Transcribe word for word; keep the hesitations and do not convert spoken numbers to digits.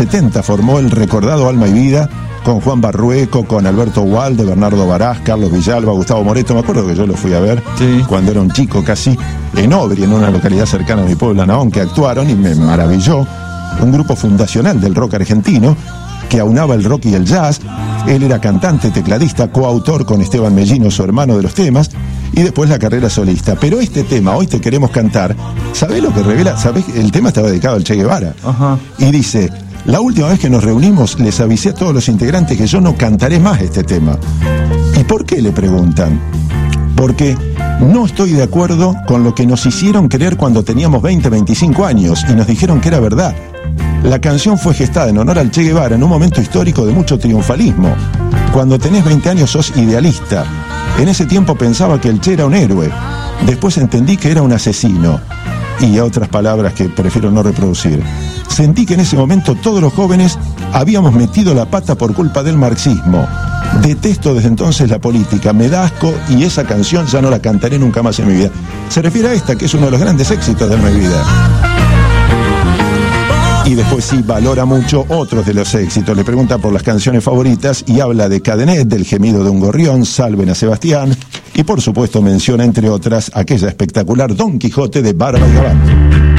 setenta formó el recordado Alma y Vida con Juan Barrueco, con Alberto Walde, Bernardo Barás, Carlos Villalba, Gustavo Moreto. Me acuerdo que yo lo fui a ver sí. cuando era un chico casi en Obri, en una localidad cercana a mi pueblo, Naón, que actuaron y me maravilló. Un grupo fundacional del rock argentino que aunaba el rock y el jazz. Él era cantante, tecladista, coautor con Esteban Mellino, su hermano, de los temas, y después la carrera solista. Pero este tema, Hoy te queremos cantar, ¿sabés lo que revela? ¿Sabés? El tema estaba dedicado al Che Guevara. Ajá. Y dice: la última vez que nos reunimos les avisé a todos los integrantes que yo no cantaré más este tema. ¿Y por qué?, le preguntan. Porque no estoy de acuerdo con lo que nos hicieron creer cuando teníamos veinte, veinticinco años y nos dijeron que era verdad. La canción fue gestada en honor al Che Guevara en un momento histórico de mucho triunfalismo. Cuando tenés veinte años sos idealista. En ese tiempo pensaba que el Che era un héroe. Después entendí que era un asesino. Y otras palabras que prefiero no reproducir. Sentí que en ese momento todos los jóvenes habíamos metido la pata por culpa del marxismo. Detesto desde entonces la política, me da asco y esa canción ya no la cantaré nunca más en mi vida. Se refiere a esta, que es uno de los grandes éxitos de mi vida. Y después sí valora mucho otros de los éxitos. Le pregunta por las canciones favoritas y habla de Cadenet, del gemido de un gorrión, Salven a Sebastián, y por supuesto menciona entre otras aquella espectacular Don Quijote de Barba y Gabán.